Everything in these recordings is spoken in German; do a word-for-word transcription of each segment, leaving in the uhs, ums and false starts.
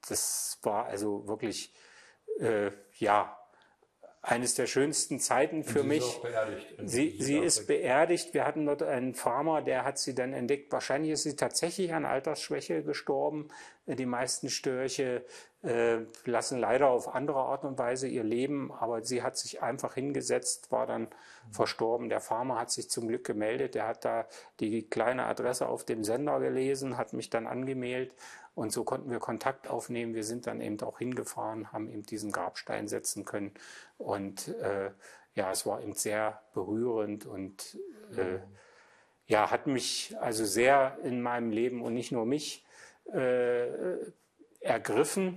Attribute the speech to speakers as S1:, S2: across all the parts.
S1: das war also wirklich, äh, ja, eines der schönsten Zeiten für mich.
S2: Sie ist auch beerdigt.
S1: Sie, sie ist beerdigt. Wir hatten dort einen Farmer, der hat sie dann entdeckt. Wahrscheinlich ist sie tatsächlich an Altersschwäche gestorben. Die meisten Störche äh, lassen leider auf andere Art und Weise ihr Leben, aber sie hat sich einfach hingesetzt, war dann mhm. verstorben. Der Farmer hat sich zum Glück gemeldet. Der hat da die kleine Adresse auf dem Sender gelesen, hat mich dann angemeldet. Und so konnten wir Kontakt aufnehmen. Wir sind dann eben auch hingefahren, haben eben diesen Grabstein setzen können. Und äh, ja, es war eben sehr berührend und äh, ja, hat mich also sehr in meinem Leben und nicht nur mich äh, ergriffen.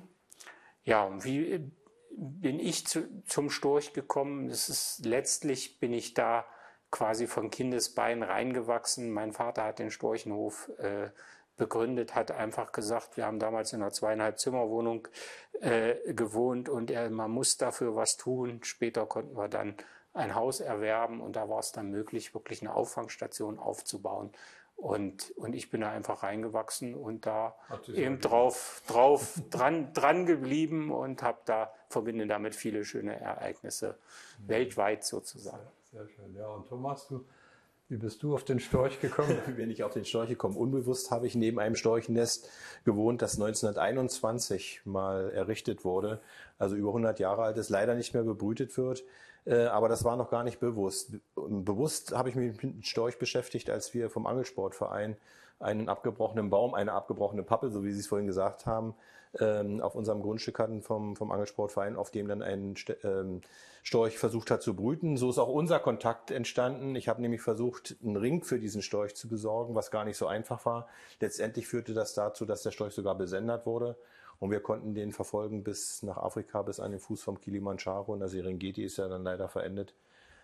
S1: Ja, und wie bin ich zu, zum Storch gekommen? Das ist, letztlich bin ich da quasi von Kindesbein reingewachsen. Mein Vater hat den Storchenhof äh, begründet, hat einfach gesagt, wir haben damals in einer zweieinhalb Zimmerwohnung äh, gewohnt und er, man muss dafür was tun. Später konnten wir dann ein Haus erwerben und da war es dann möglich, wirklich eine Auffangstation aufzubauen. Und, und ich bin da einfach reingewachsen und da eben drauf, drauf dran, dran geblieben und habe da, verbinde damit viele schöne Ereignisse, mhm. weltweit sozusagen.
S2: Sehr, sehr schön. Ja, und Thomas, du Wie bist du auf den Storch gekommen?
S3: Wie bin ich auf den Storch gekommen? Unbewusst habe ich neben einem Storchennest gewohnt, das neunzehnhunderteinundzwanzig mal errichtet wurde. Also über hundert Jahre alt ist, leider nicht mehr bebrütet wird. Aber das war noch gar nicht bewusst. Bewusst habe ich mich mit dem Storch beschäftigt, als wir vom Angelsportverein einen abgebrochenen Baum, eine abgebrochene Pappel, so wie Sie es vorhin gesagt haben, auf unserem Grundstück hatten vom, vom Angelsportverein, auf dem dann ein Storch versucht hat zu brüten. So ist auch unser Kontakt entstanden. Ich habe nämlich versucht, einen Ring für diesen Storch zu besorgen, was gar nicht so einfach war. Letztendlich führte das dazu, dass der Storch sogar besendet wurde. Und wir konnten den verfolgen bis nach Afrika, bis an den Fuß vom Kilimanjaro. Und der Serengeti ist ja dann leider verendet.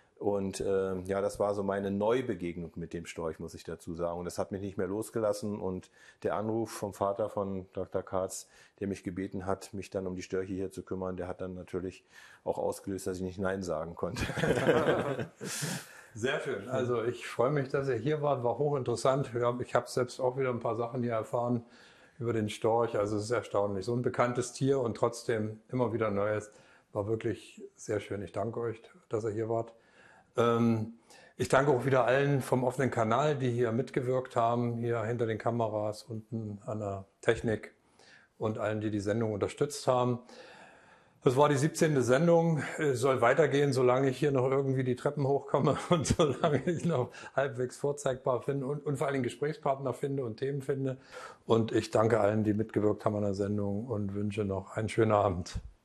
S3: Und äh, ja, das war so meine Neubegegnung mit dem Storch, muss ich dazu sagen. Und das hat mich nicht mehr losgelassen. Und der Anruf vom Vater von Doktor Katz, der mich gebeten hat, mich dann um die Störche hier zu kümmern, der hat dann natürlich auch ausgelöst, dass ich nicht Nein sagen konnte.
S2: Sehr schön. Also ich freue mich, dass ihr hier wart. War hochinteressant. Ich habe selbst auch wieder ein paar Sachen hier erfahren über den Storch. Also es ist erstaunlich. So ein bekanntes Tier und trotzdem immer wieder Neues. War wirklich sehr schön. Ich danke euch, dass ihr hier wart. Ich danke auch wieder allen vom offenen Kanal, die hier mitgewirkt haben, hier hinter den Kameras, unten an der Technik und allen, die die Sendung unterstützt haben. Das war die siebzehnte Sendung. Es soll weitergehen, solange ich hier noch irgendwie die Treppen hochkomme und solange ich noch halbwegs vorzeigbar finde und, und vor allem Gesprächspartner finde und Themen finde. Und ich danke allen, die mitgewirkt haben an der Sendung und wünsche noch einen schönen Abend.